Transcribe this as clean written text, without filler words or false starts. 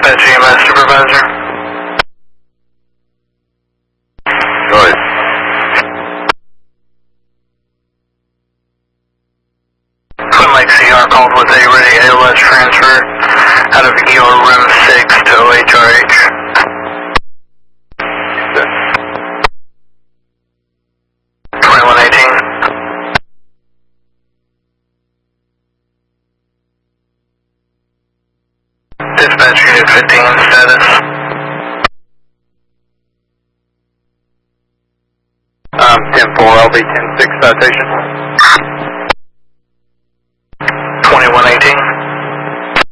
Dispatch EMS supervisor. Go ahead. Twin Lake CR called with a ready ALS transfer out of ER room 6 to OHRH. Okay. 2118. Dispatch Unit 15 status. 10-4, LB 10-6 citation.